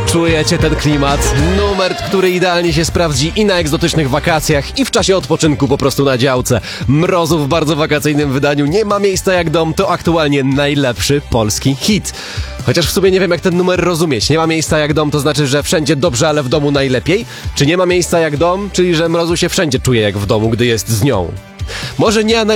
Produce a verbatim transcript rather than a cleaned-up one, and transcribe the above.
Czujecie ten klimat? Numer, który idealnie się sprawdzi i na egzotycznych wakacjach, i w czasie odpoczynku po prostu na działce. Mrozu w bardzo wakacyjnym wydaniu Nie ma miejsca jak dom to aktualnie najlepszy polski hit. Chociaż w sumie nie wiem, jak ten numer rozumieć. Nie ma miejsca jak dom to znaczy, że wszędzie dobrze, ale w domu najlepiej? Czy nie ma miejsca jak dom, czyli że Mrozu się wszędzie czuje jak w domu, gdy jest z nią? Może nie